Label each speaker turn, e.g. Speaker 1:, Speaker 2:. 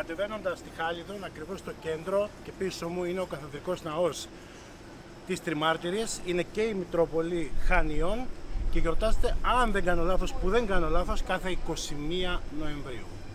Speaker 1: κατεβαίνοντας τη Χάλιδον, ακριβώς στο κέντρο, και πίσω μου είναι ο καθεδρικός ναός της Τριμάρτυρης, είναι και η Μητρόπολη Χανιών και γιορτάζεται, αν δεν κάνω λάθος, κάθε 21 Νοεμβρίου.